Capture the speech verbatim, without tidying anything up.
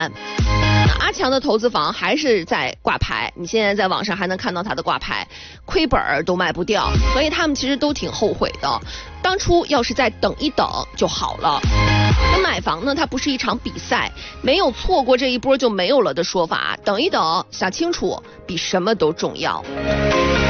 阿强的投资房还是在挂牌，你现在在网上还能看到他的挂牌，亏本儿都卖不掉，所以他们其实都挺后悔的。当初要是再等一等就好了。那买房呢，它不是一场比赛，没有错过这一波就没有了的说法，等一等，想清楚比什么都重要。